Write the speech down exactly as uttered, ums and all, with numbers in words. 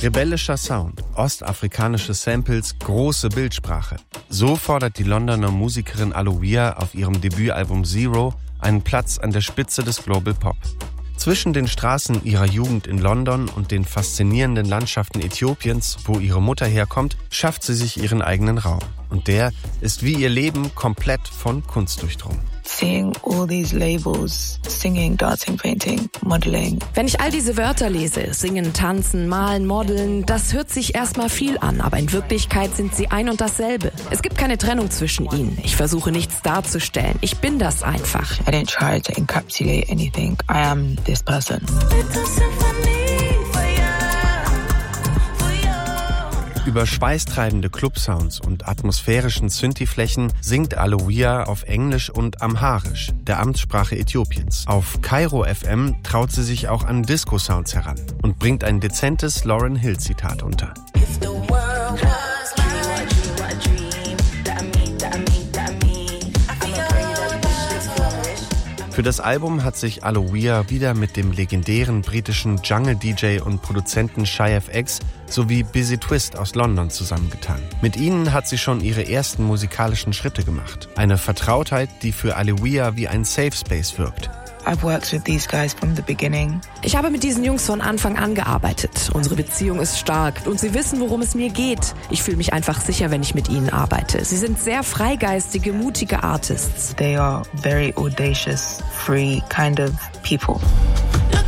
Rebellischer Sound, ostafrikanische Samples, große Bildsprache. So fordert die Londoner Musikerin Alowyah auf ihrem Debütalbum Zero einen Platz an der Spitze des Global Pop. Zwischen den Straßen ihrer Jugend in London und den faszinierenden Landschaften Äthiopiens, wo ihre Mutter herkommt, schafft sie sich ihren eigenen Raum. Und der ist wie ihr Leben komplett von Kunst durchdrungen. Seeing all these labels, singing, dancing, painting, modeling. Wenn ich all diese Wörter lese, singen, tanzen, malen, modeln, das hört sich erstmal viel an, aber in Wirklichkeit sind sie ein und dasselbe. Es gibt keine Trennung zwischen ihnen. Ich versuche nichts darzustellen. Ich bin das einfach. I didn't try to encapsulate anything. I am this person. Über schweißtreibende Clubsounds und atmosphärischen Synthi-Flächen singt Alowyah auf Englisch und Amharisch, der Amtssprache Äthiopiens. Auf Kairo F M traut sie sich auch an Disco-Sounds heran und bringt ein dezentes Lauryn Hill-Zitat unter. Für das Album hat sich Alowyah wieder mit dem legendären britischen Jungle-D J und Produzenten Shy F X sowie Busy Twist aus London zusammengetan. Mit ihnen hat sie schon ihre ersten musikalischen Schritte gemacht. Eine Vertrautheit, die für Alowyah wie ein Safe Space wirkt. I've worked with these guys from the beginning. Ich habe mit diesen Jungs von Anfang an gearbeitet. Unsere Beziehung ist stark und sie wissen, worum es mir geht. Ich fühle mich einfach sicher, wenn ich mit ihnen arbeite. Sie sind sehr freigeistige, mutige Artists. They are very audacious, free kind of people.